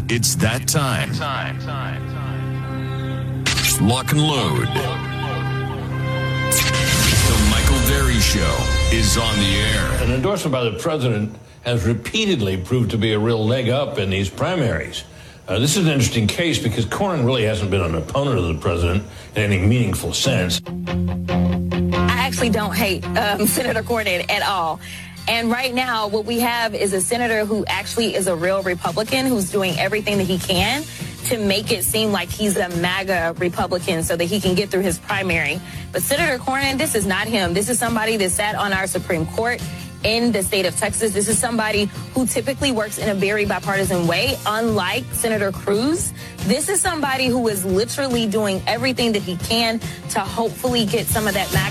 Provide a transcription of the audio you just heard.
It's that time. Lock and load. The Michael Berry Show is on the air. An endorsement by the president has repeatedly proved to be a real leg up in these primaries. This is an interesting case because Cornyn really hasn't been an opponent of the president in any meaningful sense. I actually don't hate Senator Cornyn at all. And right now, what we have is a senator who actually is a real Republican who's doing everything that he can to make it seem like he's a MAGA Republican so that he can get through his primary. But Senator Cornyn, this is not him. This is somebody that sat on our Supreme Court in the state of Texas. This is somebody who typically works in a very bipartisan way, unlike Senator Cruz. This is somebody who is literally doing everything that he can to hopefully get some of that MAGA